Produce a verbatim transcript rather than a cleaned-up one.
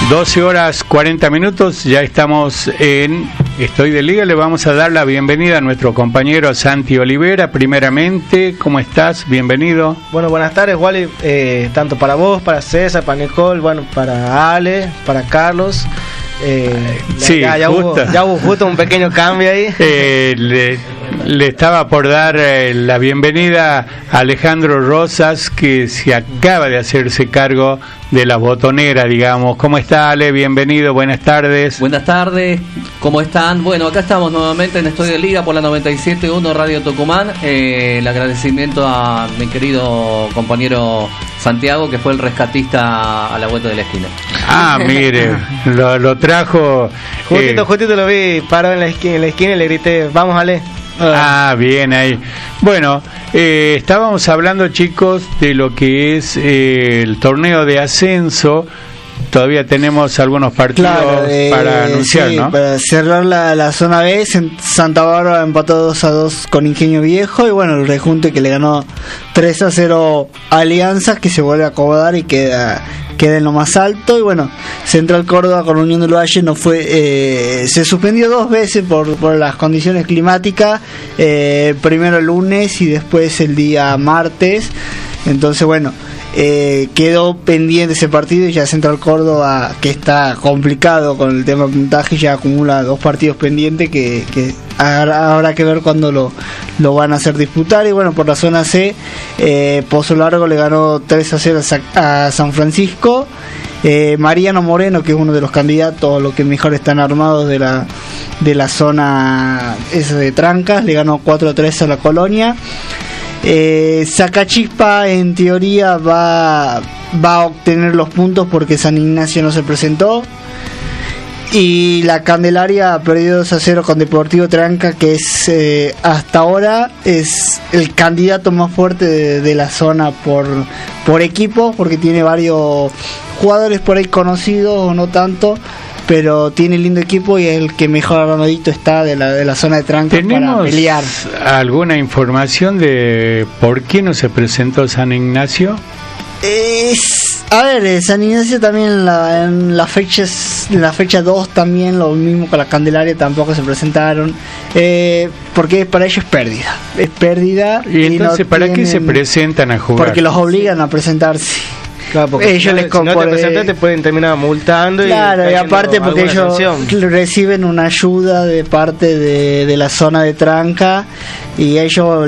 doce horas cuarenta minutos, ya estamos en Estoy de Liga. Le vamos a dar la bienvenida a nuestro compañero Santi Olivera. Primeramente, ¿cómo estás? Bienvenido. Bueno, buenas tardes, Wally, eh, tanto para vos, para César, para Nicole, bueno, para Ale, para Carlos. Eh, sí, ya, ya, hubo, ya hubo justo un pequeño cambio ahí. Eh, le, le estaba por dar eh, la bienvenida a Alejandro Rosas, que se acaba de hacerse cargo de la botonera, digamos. ¿Cómo está, Ale? Bienvenido, buenas tardes. Buenas tardes, ¿cómo están? Bueno, acá estamos nuevamente en Estoy de Liga por la noventa y siete punto uno Radio Tucumán. Eh, el agradecimiento a mi querido compañero Santiago, que fue el rescatista a la vuelta de la esquina. Ah, mire, lo, lo trajo... Justito, eh, justito lo vi, parado en la esquina, en la esquina y le grité, vamos, Ale. Ah, bien ahí. Bueno, eh, estábamos hablando, chicos, de lo que es eh, el torneo de ascenso. Todavía tenemos algunos partidos claro, eh, para anunciar, sí, ¿no? Para cerrar la, la zona B, Santa Bárbara empató dos a dos con Ingenio Viejo. Y bueno, el rejunte que le ganó tres a cero a Alianza, que se vuelve a acomodar y queda, queda en lo más alto. Y bueno, Central Córdoba con Unión del Valle no fue eh, se suspendió dos veces por, por las condiciones climáticas, eh, primero el lunes y después el día martes. Entonces bueno, Eh, quedó pendiente ese partido y ya Central Córdoba, que está complicado con el tema de puntaje, ya acumula dos partidos pendientes que, que habrá, habrá que ver cuándo lo, lo van a hacer disputar. Y bueno, por la zona C, eh, Pozo Largo le ganó tres a cero a, a San Francisco. eh, Mariano Moreno, que es uno de los candidatos, los que mejor están armados de la, de la zona esa de Trancas, le ganó cuatro a tres a la Colonia. Eh, Sacachispa en teoría va, va a obtener los puntos porque San Ignacio no se presentó, y la Candelaria perdió dos a cero con Deportivo Tranca, que es eh, hasta ahora es el candidato más fuerte de, de la zona por, por equipo, porque tiene varios jugadores por ahí conocidos o no tanto, pero tiene lindo equipo y es el que mejor armadito está de la, de la zona de Tranca para pelear. ¿Tenemos alguna información de por qué no se presentó San Ignacio? Es, a ver, San Ignacio también en la, en la fecha en la fecha dos también lo mismo con la Candelaria, tampoco se presentaron, eh, porque para ellos es pérdida, es pérdida. ¿Y, y entonces no para tienen, qué se presentan a jugar? Porque los obligan a presentarse. Claro, porque ellos si, les si no te presentas te pueden terminar multando. Claro, y, y aparte porque ellos sanción. Reciben una ayuda de parte de, de la zona de Tranca y ellos